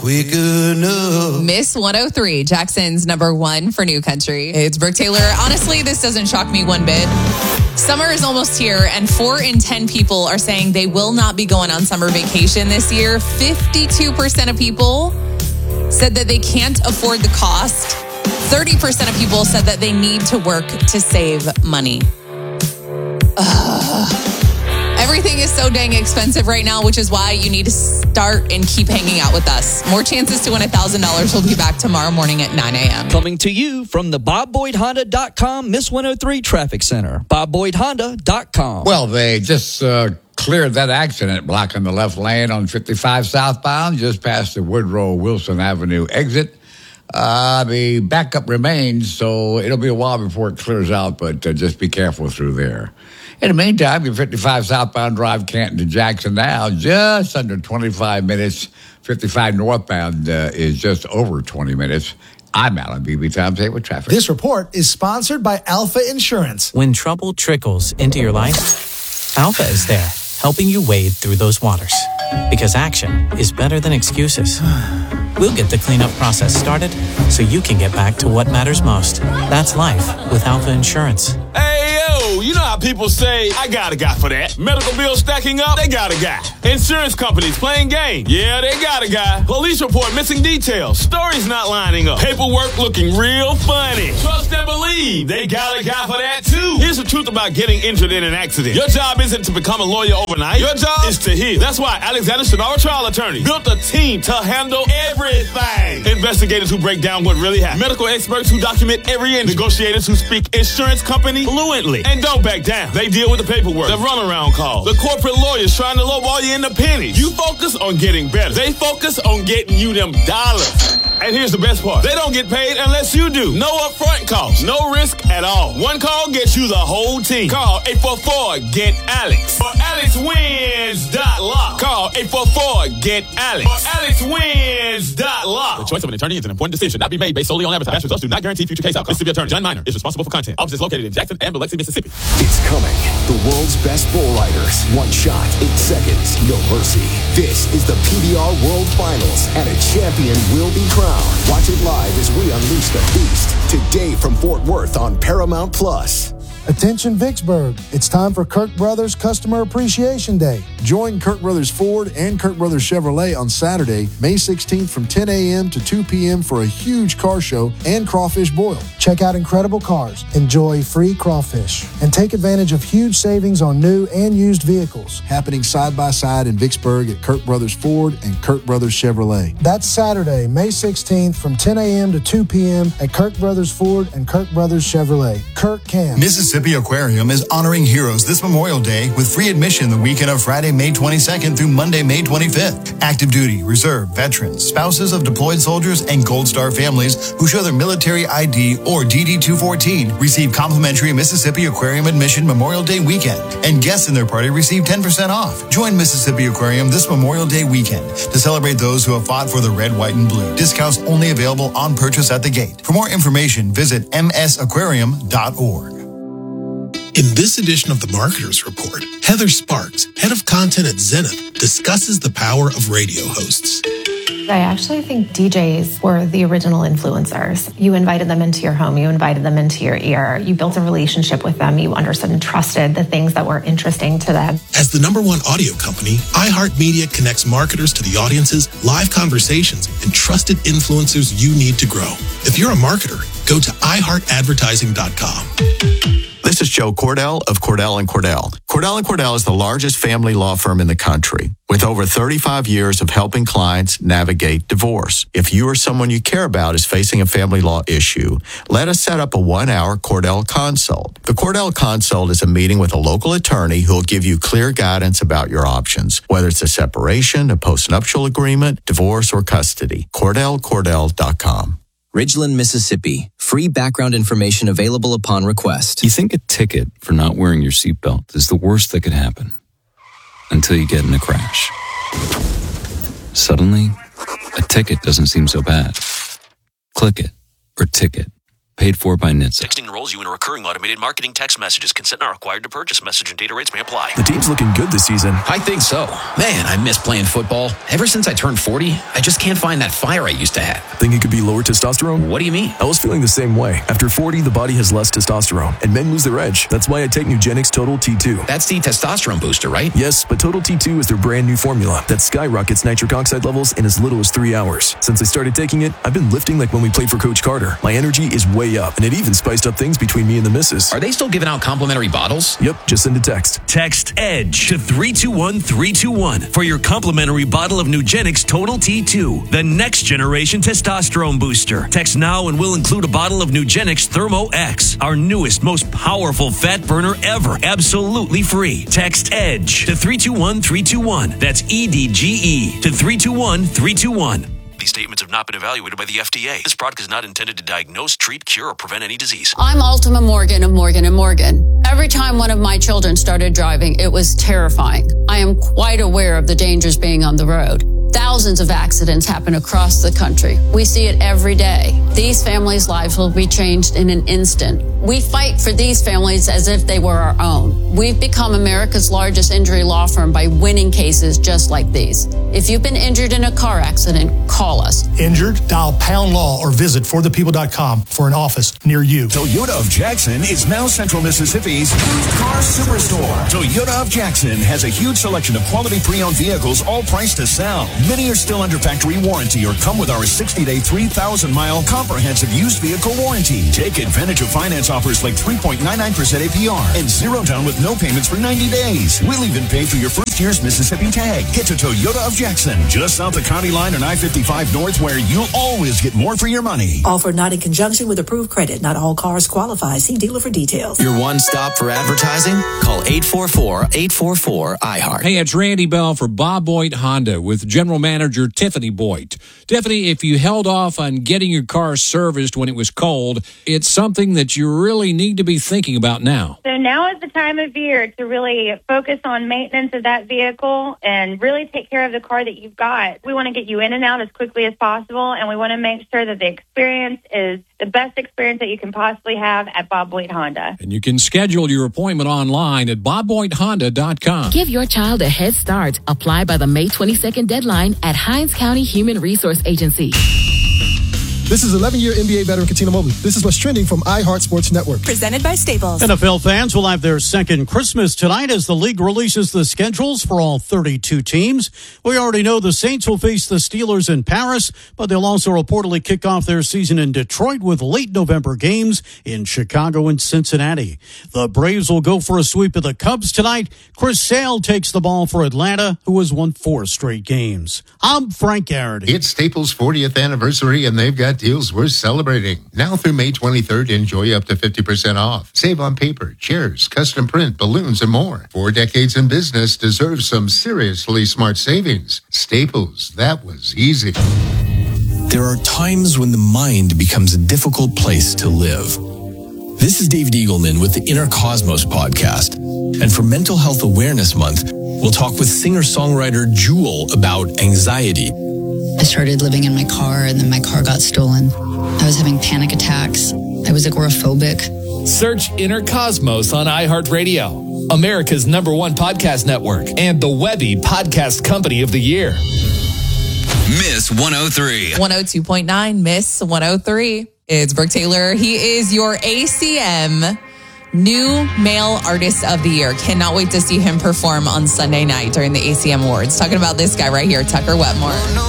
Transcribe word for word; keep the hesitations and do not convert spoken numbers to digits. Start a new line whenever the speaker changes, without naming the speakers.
Quick enough.
Miss one oh three, Jackson's number one for New Country. It's Brooke Taylor. Honestly, this doesn't shock me one bit. Summer is almost here, and four in ten people are saying they will not be going on summer vacation this year. fifty-two percent of people said that they can't afford the cost. thirty percent of people said that they need to work to save money. Ugh. Everything is so dang expensive right now, which is why you need to start and keep hanging out with us. More chances to win one thousand dollars. We'll be back tomorrow morning at nine a.m.
Coming to you from the bob boyd honda dot com Miss one oh three Traffic Center. bob boyd honda dot com.
Well, they just uh, cleared that accident blocking the left lane on fifty-five southbound, just past the Woodrow Wilson Avenue exit. Uh, the backup remains, so it'll be a while before it clears out, but uh, just be careful through there. In the meantime, your fifty-five southbound drive Canton to Jackson now, just under twenty-five minutes. fifty-five northbound uh, is just over twenty minutes. I'm Alan B B. Times eight with traffic.
This report is sponsored by Alpha Insurance.
When trouble trickles into your life, Alpha is there, helping you wade through those waters. Because action is better than excuses. We'll get the cleanup process started so you can get back to what matters most. That's life with Alpha Insurance.
Hey, yo, you know how people say, I got a guy for that. Medical bills stacking up, they got a guy. Insurance companies playing games, yeah, they got a guy. Police report missing details, stories not lining up. Paperwork looking real funny. Trust and believe, they got a guy for that too. Here's the truth about getting injured in an accident. Your job isn't to become a lawyer overnight. Your job is to heal. That's why Alexander Shannara Trial Attorney built a team to handle everything. Investigators who break down what really happened. Medical experts who document every injury. Negotiators who speak insurance company fluently. And don't back down. They deal with the paperwork, the runaround calls, the corporate lawyers trying to lowball you in the pennies. You focus on getting better. They focus on getting you them dollars. And here's the best part. They don't get paid unless you do. No upfront costs. No risk at all. One call gets you the whole team. Call eight four four, G E T Alex. For Alex Wins dot law. Call eight four four, G E T Alex. For Alex Wins dot law. The choice of an attorney is an important decision, not be made based solely on advertising. Past results do not guarantee future case outcomes. Mississippi Attorney John Minor is responsible for content. Office is located in Jackson and Biloxi, Mississippi.
It's coming. The world's best bull riders. One shot, eight seconds, no mercy. This is the P B R World Finals, and a champion will be crowned. Watch it live as we unleash the beast. Today from Fort Worth on Paramount Plus.
Attention Vicksburg, it's time for Kirk Brothers Customer Appreciation Day.
Join Kirk Brothers Ford and Kirk Brothers Chevrolet on Saturday, May sixteenth from ten a.m. to two p.m. for a huge car show and crawfish boil.
Check out incredible cars, enjoy free crawfish, and take advantage of huge savings on new and used vehicles.
Happening side by side in Vicksburg at Kirk Brothers Ford and Kirk Brothers Chevrolet.
That's Saturday, May sixteenth from ten a.m. to two p.m. at Kirk Brothers Ford and Kirk Brothers Chevrolet. Kirk can.
Mississippi Aquarium is honoring heroes this Memorial Day with free admission the weekend of Friday, May twenty-second through Monday, May twenty-fifth. Active duty, reserve, veterans, spouses of deployed soldiers, and Gold Star families who show their military I D or D D two fourteen receive complimentary Mississippi Aquarium admission Memorial Day weekend. And guests in their party receive ten percent off. Join Mississippi Aquarium this Memorial Day weekend to celebrate those who have fought for the red, white, and blue. Discounts only available on purchase at the gate. For more information, visit m s aquarium dot org.
In this edition of the Marketers Report, Heather Sparks, head of content at Zenith, discusses the power of radio hosts.
I actually think D Js were the original influencers. You invited them into your home, you invited them into your ear, you built a relationship with them, you understood and trusted the things that were interesting to them.
As the number one audio company, iHeartMedia connects marketers to the audiences, live conversations, and trusted influencers you need to grow. If you're a marketer, go to i heart advertising dot com.
This is Joe Cordell of Cordell and Cordell. Cordell and Cordell is the largest family law firm in the country with over thirty-five years of helping clients navigate divorce. If you or someone you care about is facing a family law issue, let us set up a one-hour Cordell Consult. The Cordell Consult is a meeting with a local attorney who will give you clear guidance about your options, whether it's a separation, a postnuptial agreement, divorce, or custody. Cordell Cordell dot com.
Ridgeland, Mississippi. Free background information available upon request.
You think a ticket for not wearing your seatbelt is the worst that could happen until you get in a crash. Suddenly, a ticket doesn't seem so bad. Click it or ticket. Paid for by N H T S A.
Texting enrolls you in a recurring automated marketing text messages. Consent not required to purchase. Message and data rates may apply.
The team's looking good this season.
I think so. Man, I miss playing football. Ever since I turned forty, I just can't find that fire I used to have.
Think it could be lower testosterone?
What do you mean?
I was feeling the same way. After forty, the body has less testosterone, and men lose their edge. That's why I take Nugenix Total T two.
That's the testosterone booster, right?
Yes, but Total T two is their brand new formula that skyrockets nitric oxide levels in as little as three hours. Since I started taking it, I've been lifting like when we played for Coach Carter. My energy is way up, and it even spiced up things between me and the missus.
Are they still giving out complimentary bottles?
Yep, just send a text.
Text EDGE to three two one three two one for your complimentary bottle of Nugenix Total T two, the next generation testosterone booster. Text now and we'll include a bottle of Nugenix Thermo X, our newest, most powerful fat burner ever, absolutely free. Text EDGE to three two one three two one. That's E D G E to three two one three two one. These statements have not been evaluated by the F D A. This product is not intended to diagnose, treat, cure, or prevent any disease.
I'm Ultima Morgan of Morgan and Morgan. Every time one of my children started driving, it was terrifying. I am quite aware of the dangers being on the road. Thousands of accidents happen across the country. We see it every day. These families' lives will be changed in an instant. We fight for these families as if they were our own. We've become America's largest injury law firm by winning cases just like these. If you've been injured in a car accident, call us.
Injured? Dial pound law or visit for the people dot com for an office near you.
Toyota of Jackson is now Central Mississippi's used car superstore. Toyota of Jackson has a huge selection of quality pre-owned vehicles, all priced to sell. Many are still under factory warranty or come with our sixty-day, three thousand mile comprehensive used vehicle warranty. Take advantage of finance offers like three point nine nine percent A P R and zero down with no payments for ninety days. We'll even pay for your first year's Mississippi tag. Get to Toyota of Jackson, just south of County Line and I fifty-five North, where you'll always get more for your money.
Offered not in conjunction with approved credit. Not all cars qualify. See dealer for details.
Your one stop for advertising? Call eight four four, eight four four, I heart.
Hey, it's Randy Bell for Bob Boyd Honda with General Manager Tiffany Boyd. Tiffany, if you held off on getting your car serviced when it was cold, it's something that you really need to be thinking about now.
So now is the time of year to really focus on maintenance of that vehicle and really take care of the car that you've got. We want to get you in and out as quickly as possible, and we want to make sure that the experience is the best experience that you can possibly have at Bob Boyd Honda.
And you can schedule your appointment online at bob boyd honda dot com.
Give your child a head start. Apply by the May twenty-second deadline at Hinds County Human Resource Agency.
This is eleven-year N B A veteran Katina Mobley. This is what's trending from iHeart Sports Network.
Presented by Staples.
N F L fans will have their second Christmas tonight as the league releases the schedules for all thirty-two teams. We already know the Saints will face the Steelers in Paris, but they'll also reportedly kick off their season in Detroit with late November games in Chicago and Cincinnati. The Braves will go for a sweep of the Cubs tonight. Chris Sale takes the ball for Atlanta, who has won four straight games. I'm Frank Garrity.
It's Staples' fortieth anniversary, and they've got deals worth celebrating. Now through May twenty-third, enjoy up to fifty percent off. Save on paper, chairs, custom print, balloons, and more. Four decades in business deserves some seriously smart savings. Staples, that was easy.
There are times when the mind becomes a difficult place to live. This is David Eagleman with the Inner Cosmos podcast. And for Mental Health Awareness Month, we'll talk with singer-songwriter Jewel about anxiety.
I started living in my car, and then my car got stolen. I was having panic attacks. I was agoraphobic.
Search Inner Cosmos on iHeartRadio, America's number one podcast network, and the Webby Podcast Company of the Year.
Miss one oh three.
one oh two point nine, Miss one oh three. It's Brooke Taylor. He is your A C M New Male Artist of the Year. Cannot wait to see him perform on Sunday night during the A C M Awards. Talking about this guy right here, Tucker Wetmore.